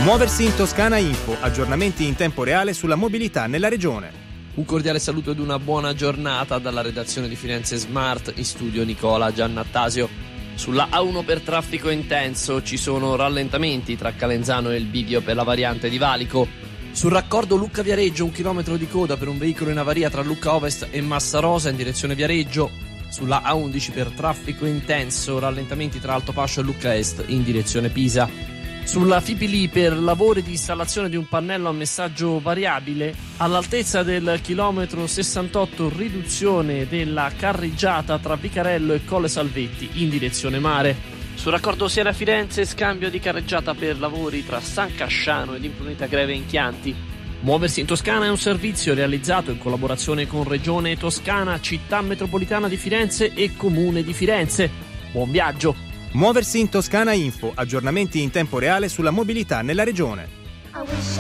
Muoversi in Toscana Info, aggiornamenti in tempo reale sulla mobilità nella regione. Un cordiale saluto ed una buona giornata dalla redazione di Firenze Smart, in studio Nicola Giannattasio. Sulla A1 per traffico intenso ci sono rallentamenti tra Calenzano e il bivio per la variante di Valico. Sul raccordo Lucca-Viareggio 1 chilometro di coda per un veicolo in avaria tra Lucca Ovest e Massarosa in direzione Viareggio. Sulla A11 per traffico intenso rallentamenti tra Altopascio e Lucca Est in direzione Pisa. Sulla Fipili per lavori di installazione di un pannello a messaggio variabile all'altezza del chilometro 68, riduzione della carreggiata tra Vicarello e Colle Salvetti in direzione mare. Sul raccordo Siena-Firenze scambio di carreggiata per lavori tra San Casciano ed Impruneta Greve in Chianti. Muoversi in Toscana è un servizio realizzato in collaborazione con Regione Toscana, Città Metropolitana di Firenze e Comune di Firenze. Buon viaggio! Muoversi in Toscana Info, aggiornamenti in tempo reale sulla mobilità nella regione.